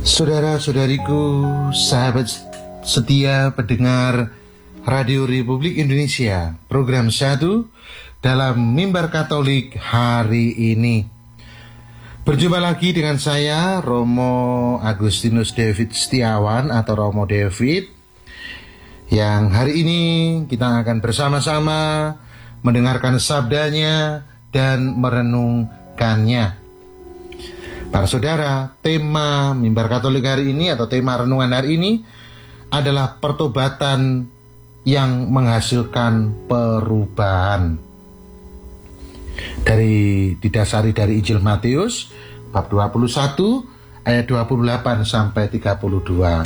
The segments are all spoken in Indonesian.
Saudara-saudariku, sahabat setia pendengar Radio Republik Indonesia, program 1 dalam Mimbar Katolik hari ini. Berjumpa lagi dengan saya, Romo Agustinus David Setiawan atau Romo David, yang hari ini kita akan bersama-sama mendengarkan sabdanya dan merenungkannya. Para saudara, tema Mimbar Katolik hari ini atau tema renungan hari ini adalah pertobatan yang menghasilkan perubahan. Didasari dari Injil Matius bab 21 ayat 28 sampai 32.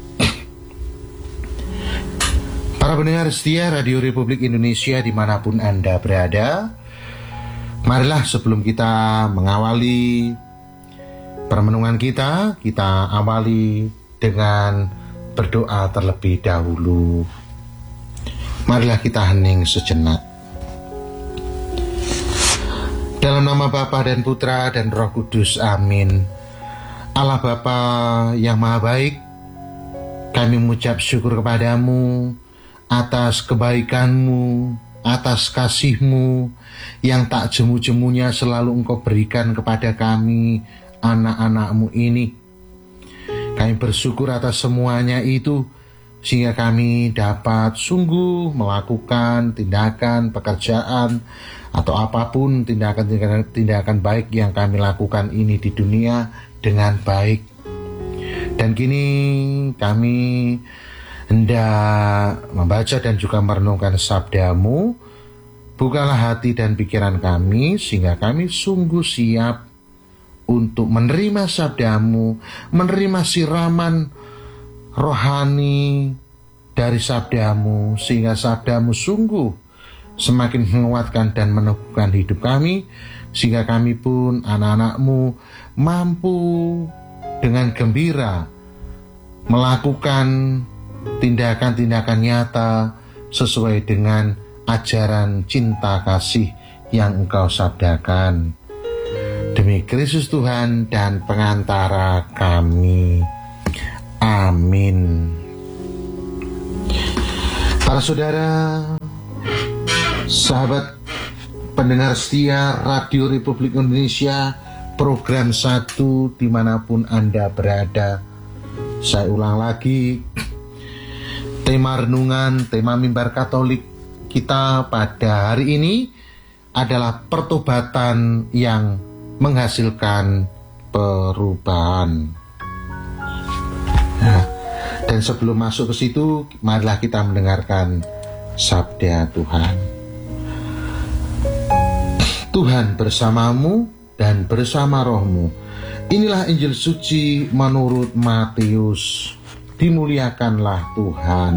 Para pendengar setia Radio Republik Indonesia dimanapun Anda berada, marilah sebelum kita mengawali permenungan kita awali dengan berdoa terlebih dahulu. Marilah kita hening sejenak. Dalam nama Bapa dan Putra dan Roh Kudus, amin. Allah Bapa yang Maha Baik, kami mengucap syukur kepadamu atas kebaikan-Mu, atas kasih-Mu yang tak jemu-jemunya selalu Engkau berikan kepada kami, anak-anak-Mu ini. Kami bersyukur atas semuanya itu, sehingga kami dapat sungguh melakukan tindakan, pekerjaan, atau apapun tindakan baik yang kami lakukan ini di dunia dengan baik. Dan kini kami hendak membaca dan juga merenungkan sabda-Mu. Bukalah hati dan pikiran kami, sehingga kami sungguh siap untuk menerima sabda-Mu, menerima siraman rohani dari sabda-Mu, sehingga sabda-Mu sungguh semakin menguatkan dan meneguhkan hidup kami, sehingga kami pun anak-anak-Mu mampu dengan gembira melakukan tindakan-tindakan nyata sesuai dengan ajaran cinta kasih yang Engkau sabdakan. Demi Kristus Tuhan dan pengantara kami. Amin. Para saudara, sahabat pendengar setia Radio Republik Indonesia, program 1 dimanapun Anda berada. Saya ulang lagi, tema renungan, tema Mimbar Katolik kita pada hari ini adalah pertobatan yang menghasilkan perubahan. Nah, dan sebelum masuk ke situ, marilah kita mendengarkan sabda Tuhan. Tuhan bersamamu dan bersama rohmu. Inilah Injil suci menurut Matius. Dimuliakanlah Tuhan.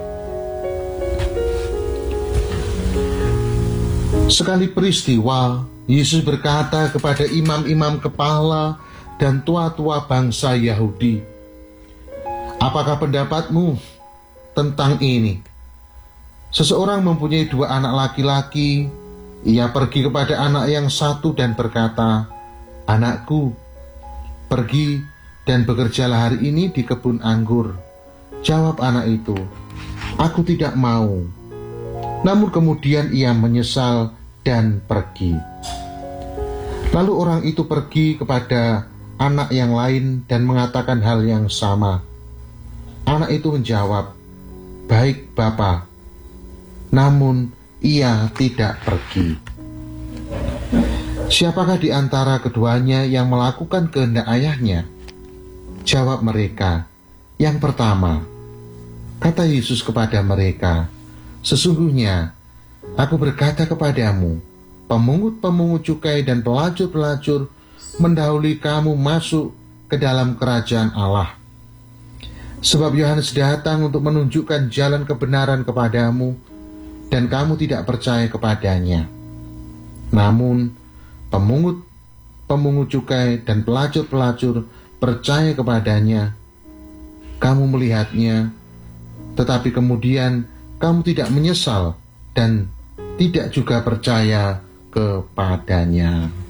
Sekali peristiwa, Yesus berkata kepada imam-imam kepala dan tua-tua bangsa Yahudi, "Apakah pendapatmu tentang ini? Seseorang mempunyai 2 anak laki-laki. Ia pergi kepada anak yang satu dan berkata, 'Anakku, pergi dan bekerjalah hari ini di kebun anggur.' Jawab anak itu, 'Aku tidak mau.' Namun kemudian ia menyesal dan pergi. Lalu orang itu pergi kepada anak yang lain dan mengatakan hal yang sama. Anak itu menjawab, 'Baik, Bapa.' Namun ia tidak pergi. Siapakah di antara keduanya yang melakukan kehendak ayahnya? Jawab mereka, 'Yang pertama.' Kata Yesus kepada mereka, 'Sesungguhnya Aku berkata kepadamu, pemungut-pemungut cukai dan pelacur-pelacur mendahului kamu masuk ke dalam kerajaan Allah. Sebab Yohanes datang untuk menunjukkan jalan kebenaran kepadamu, dan kamu tidak percaya kepadanya. Namun pemungut cukai dan pelacur-pelacur percaya kepadanya. Kamu melihatnya, tetapi kemudian kamu tidak menyesal dan tidak juga percaya kepadanya."